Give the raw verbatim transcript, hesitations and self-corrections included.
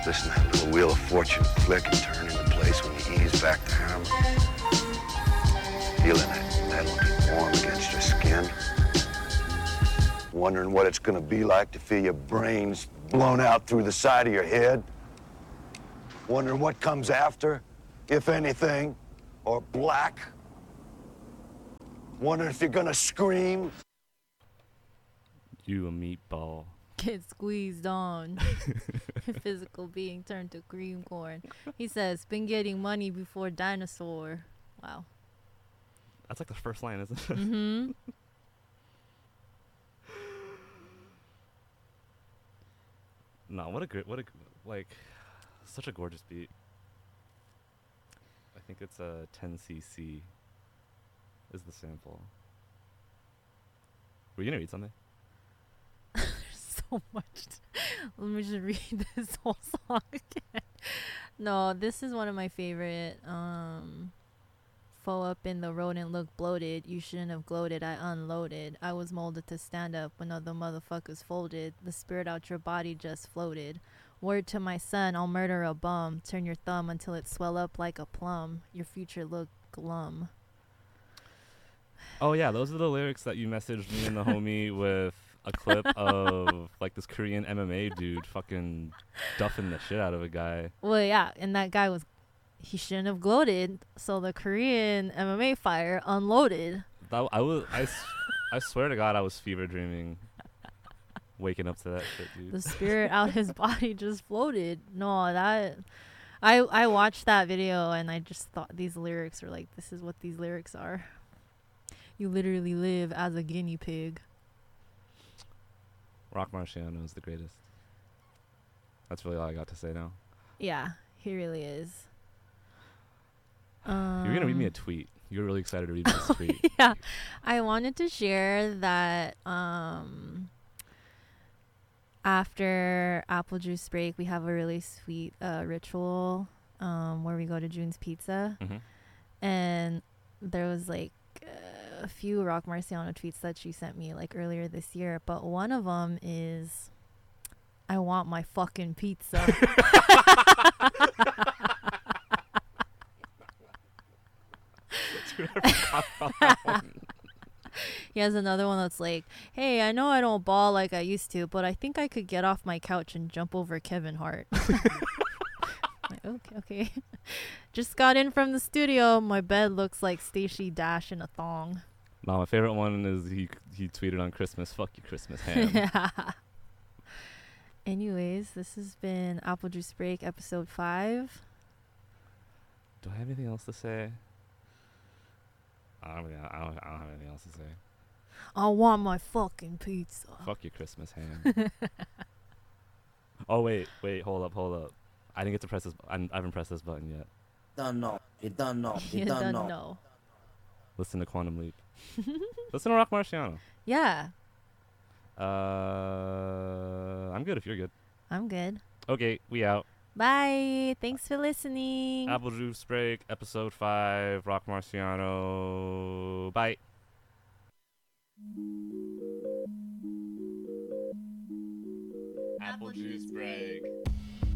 Listen to that little wheel of fortune flick and turn into place when you ease back the hammer. Feeling that metal get warm against your skin. Wondering what it's gonna be like to feel your brains blown out through the side of your head. Wondering what comes after, if anything, or black. Wondering if you're gonna scream. You a meatball. Get squeezed on. Physical being turned to cream corn. He says, been getting money before dinosaur. Wow. That's like the first line, isn't it? Mm-hmm. No, what a great, what a, like, such a gorgeous beat. I think it's a ten C C is the sample. Were you gonna read something? So much. Let me just read this whole song again. No, this is one of my favorite. Um, Foe up in the road and look bloated. You shouldn't have gloated. I unloaded. I was molded to stand up when other motherfuckers folded. The spirit out your body just floated. Word to my son, I'll murder a bum. Turn your thumb until it swell up like a plum. Your future look glum. Oh yeah, those are the lyrics that you messaged me and the homie with a clip of like this Korean M M A dude fucking duffing the shit out of a guy. Well, yeah, and that guy was, he shouldn't have gloated. So the Korean M M A fighter unloaded. That I was I, s- I swear to God I was fever dreaming, waking up to that shit, dude. The spirit out his body just floated. No, that I I watched that video and I just thought these lyrics were like, this is what these lyrics are. You literally live as a guinea pig. Rock Marciano is the greatest. That's really all I got to say now. Yeah, he really is. You were gonna read me a Um, tweet. You were really excited to read me this tweet. yeah, I wanted to share that um, after Apple Juice break, we have a really sweet uh, ritual um, where we go to June's Pizza, Mm-hmm. and there was like uh, a few Rock Marciano tweets that she sent me like earlier this year, but one of them is, "I want my fucking pizza." Dude, I forgot about that one. He has another one that's like, "Hey, I know I don't ball like I used to, but I think I could get off my couch and jump over Kevin Hart." Like, okay, okay. Just got in from the studio. My bed looks like Stacey Dash in a thong. No, my favorite one is he he tweeted on Christmas, "Fuck you, Christmas ham." Yeah. Anyways, this has been Apple Juice Break episode five. Do I have anything else to say? I don't, really- I don't, I don't have anything else to say. I want my fucking pizza. Fuck your Christmas ham. Oh wait, wait, hold up, hold up. I didn't get to press this. I, I haven't pressed this button yet. Don't know. You don't know. You, You don't, don't know. know. Listen to Quantum Leap. Listen to Rock Marciano. Yeah, Uh, I'm good if you're good. I'm good. Okay, we out. Bye. Thanks for listening. Apple Juice Break, episode five. Rock Marciano. Bye. Apple Juice Break.